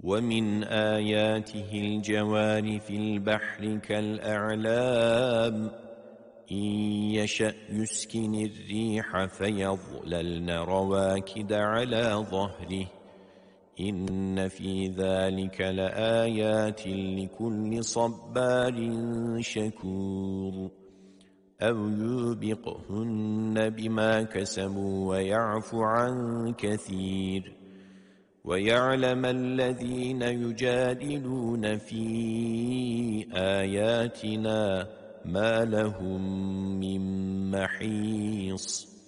ومن آياته الجوار في البحر كالأعلام إن يشأ يسكن الريح فيظللن رواكد على ظهره إن في ذلك لآيات لكل صبار شكور أو يوبقهن بما كسبوا ويعفو عن كثير ويعلم الذين يجادلون في آياتنا ما لهم من محيص